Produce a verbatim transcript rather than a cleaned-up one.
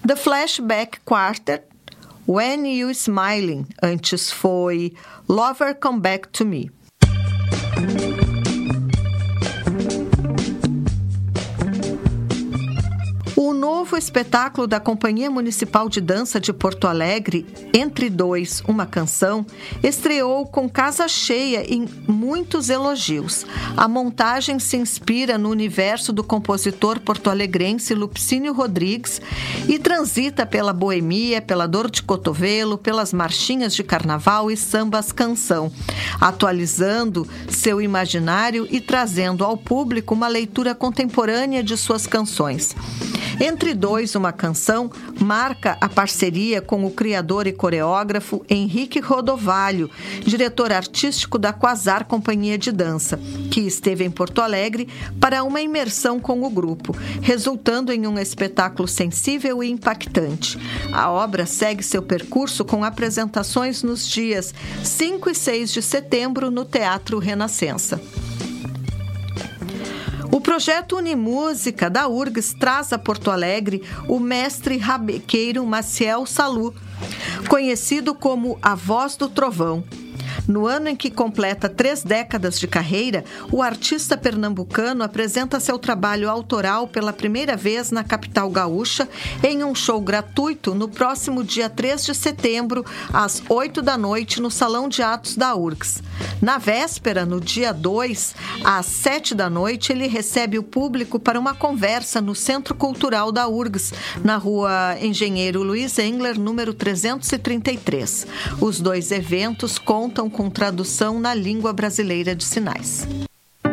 The Flashback Quartet, When You Smiling, antes foi Lover Come Back to Me. O novo espetáculo da Companhia Municipal de Dança de Porto Alegre, Entre Dois, Uma Canção, estreou com casa cheia e muitos elogios. A montagem se inspira no universo do compositor porto-alegrense Lupicínio Rodrigues e transita pela boemia, pela dor de cotovelo, pelas marchinhas de carnaval e sambas canção, atualizando seu imaginário e trazendo ao público uma leitura contemporânea de suas canções. Entre Dois, Uma Canção marca a parceria com o criador e coreógrafo Henrique Rodovalho, diretor artístico da Quasar Companhia de Dança, que esteve em Porto Alegre para uma imersão com o grupo, resultando em um espetáculo sensível e impactante. A obra segue seu percurso com apresentações nos dias cinco e seis de setembro no Teatro Renascença. O projeto Unimúsica da U R G S traz a Porto Alegre o mestre rabequeiro Maciel Sallu, conhecido como a Voz do Trovão. No ano em que completa três décadas de carreira, o artista pernambucano apresenta seu trabalho autoral pela primeira vez na capital gaúcha em um show gratuito no próximo dia três de setembro, às oito da noite, no Salão de Atos da U R G S. Na véspera, no dia dois, às sete da noite, ele recebe o público para uma conversa no Centro Cultural da U R G S, na rua Engenheiro Luiz Engler, número trezentos e trinta e três. Os dois eventos contam com tradução na língua brasileira de sinais.